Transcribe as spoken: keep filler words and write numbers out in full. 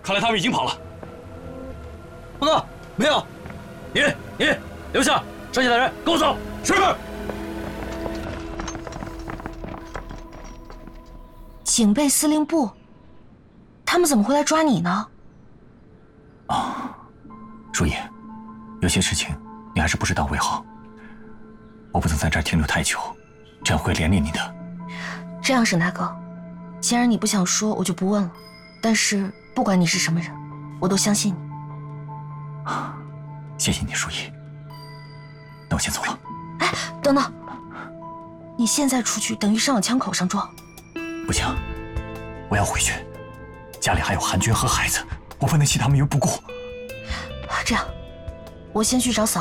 看来他们已经跑了。 报告，没有。你你留下，剩下的人跟我走。 是。 警备司令部，他们怎么会来抓你呢？ 啊，如意，有些事情你还是不知道为好。我不能在这儿停留太久，这样会连累你的。 这样，沈大哥，既然你不想说，我就不问了。但是不管你是什么人，我都相信你。 啊，谢谢你，如意。那我先走了。 哎，等等，你现在出去等于上了枪口上撞。 不行，我要回去，家里还有韩娟和孩子，我不能弃他们于不顾。 这样，我先去找嫂。